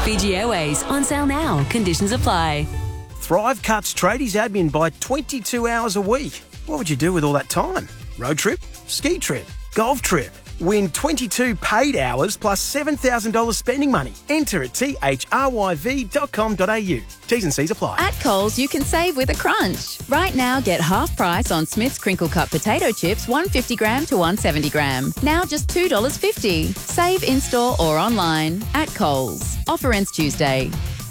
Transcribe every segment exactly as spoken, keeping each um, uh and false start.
Fiji Airways on sale now. Conditions apply. Thrive cuts tradies admin by twenty-two hours a week. What would you do with all that time? Road trip? Ski trip? Golf trip? Win twenty-two paid hours plus seven thousand dollars spending money. Enter at t h r y v dot com dot a u. T's and C's apply. At Coles, you can save with a crunch. Right now, get half price on Smith's Crinkle Cut potato chips, one fifty gram to one seventy gram. Now just two dollars fifty. Save in-store or online. At Coles. Offer ends Tuesday.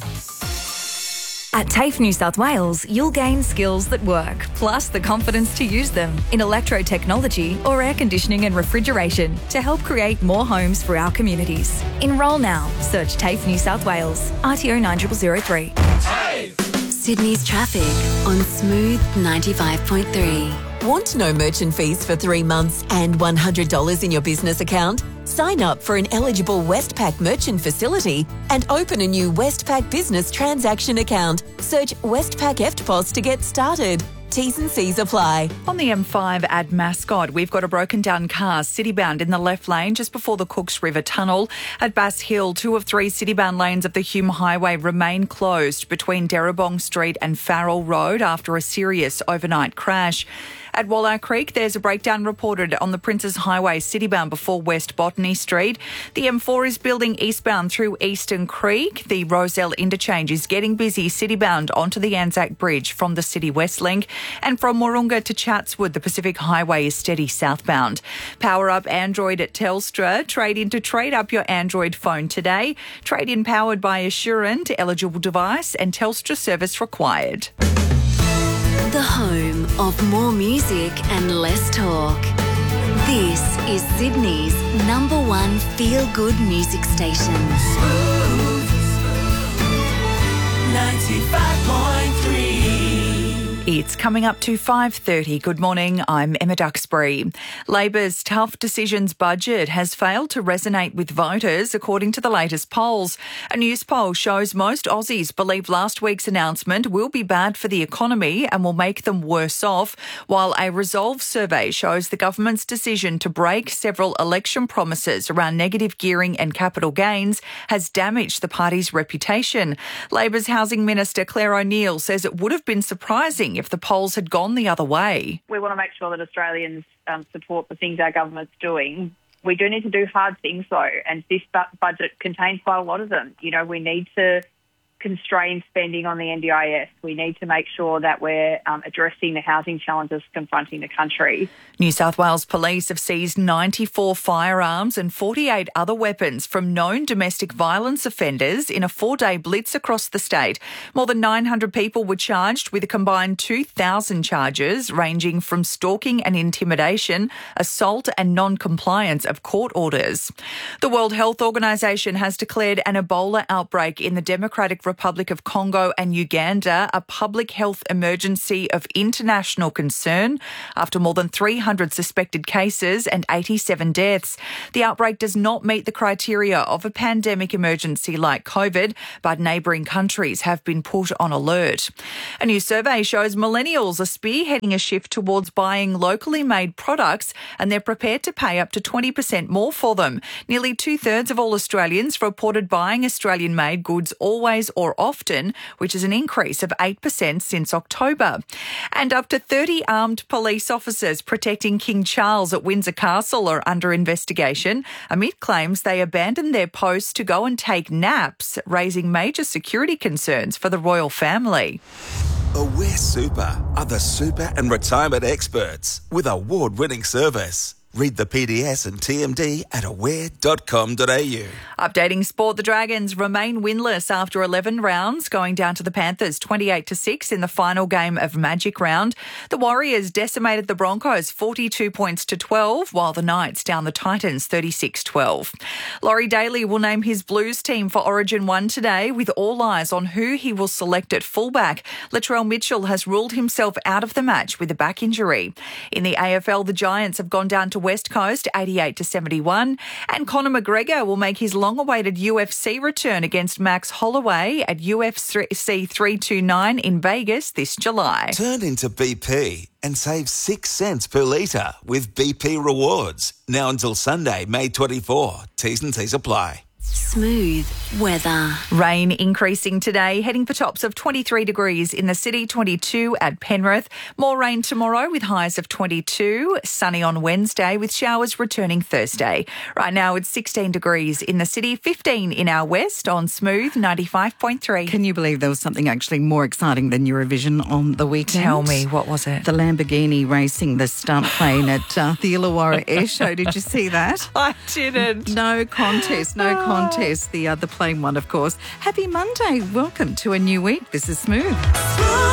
At TAFE New South Wales, you'll gain skills that work, plus the confidence to use them in electro-technology or air conditioning and refrigeration to help create more homes for our communities. Enrol now. Search TAFE New South Wales. R T O nine zero zero three. Sydney's traffic on Smooth ninety-five point three. Want no merchant fees for three months and one hundred dollars in your business account? Sign up for an eligible Westpac merchant facility and open a new Westpac business transaction account. Search Westpac E F T P O S to get started. T's and C's apply. On the M five at Mascot, we've got a broken down car citybound in the left lane just before the Cooks River Tunnel. At Bass Hill, two of three citybound lanes of the Hume Highway remain closed between Derrabong Street and Farrell Road after a serious overnight crash. At Wallow Creek, there's a breakdown reported on the Princes Highway citybound before West Botany Street. The M four is building eastbound through Eastern Creek. The Roselle interchange is getting busy citybound onto the Anzac Bridge from the City West Link. And from Wahroonga to Chatswood, the Pacific Highway is steady southbound. Power up Android at Telstra. Trade in to trade up your Android phone today. Trade in powered by Assurant, eligible device and Telstra service required. The home of more music and less talk. This is Sydney's number one feel-good music station. Smooth ninety-five point three. It's coming up to five thirty. Good morning, I'm Emma Duxbury. Labor's tough decisions budget has failed to resonate with voters, according to the latest polls. A news poll shows most Aussies believe last week's announcement will be bad for the economy and will make them worse off, while a Resolve survey shows the government's decision to break several election promises around negative gearing and capital gains has damaged the party's reputation. Labor's Housing Minister Claire O'Neil says it would have been surprising if the polls had gone the other way. We want to make sure that Australians um, support the things our government's doing. We do need to do hard things, though, and this bu- budget contains quite a lot of them. You know, we need to constrain spending on the N D I S. We need to make sure that we're um, addressing the housing challenges confronting the country. New South Wales Police have seized ninety-four firearms and forty-eight other weapons from known domestic violence offenders in a four-day blitz across the state. More than nine hundred people were charged with a combined two thousand charges, ranging from stalking and intimidation, assault and non-compliance of court orders. The World Health Organization has declared an Ebola outbreak in the Democratic Republic of Congo and Uganda a public health emergency of international concern after more than three hundred suspected cases and eighty-seven deaths. The outbreak does not meet the criteria of a pandemic emergency like COVID, but neighbouring countries have been put on alert. A new survey shows millennials are spearheading a shift towards buying locally made products, and they're prepared to pay up to twenty percent more for them. Nearly two-thirds of all Australians reported buying Australian-made goods always or often, which is an increase of eight percent since October. And up to thirty armed police officers protecting King Charles at Windsor Castle are under investigation amid claims they abandoned their posts to go and take naps, raising major security concerns for the royal family. Aware Super are the super and retirement experts with award-winning service. Read the P D S and T M D at aware dot com dot a u. Updating sport, the Dragons remain winless after eleven rounds, going down to the Panthers twenty-eight to six in the final game of Magic Round. The Warriors decimated the Broncos forty-two points to twelve, while the Knights down the Titans thirty-six twelve. Laurie Daly will name his Blues team for Origin one today, with all eyes on who he will select at fullback. Latrell Mitchell has ruled himself out of the match with a back injury. In the A F L, the Giants have gone down to West Coast eighty-eight to seventy-one, and Conor McGregor will make his long-awaited U F C return against Max Holloway at U F C three twenty-nine in Vegas this July. Turn into B P and save six cents per litre with B P Rewards. Now until Sunday, May twenty-fourth. T's and C's apply. Smooth weather. Rain increasing today, heading for tops of twenty-three degrees in the city, twenty-two at Penrith. More rain tomorrow with highs of twenty-two. Sunny on Wednesday with showers returning Thursday. Right now it's sixteen degrees in the city, fifteen in our west on Smooth ninety-five point three. Can you believe there was something actually more exciting than Eurovision on the weekend? Tell me, what was it? The Lamborghini racing the stunt plane at uh, the Illawarra Air Show. Did you see that? I didn't. No contest, no contest. The, uh, the plane one, of course. Happy Monday. Welcome to a new week. This is Smooth.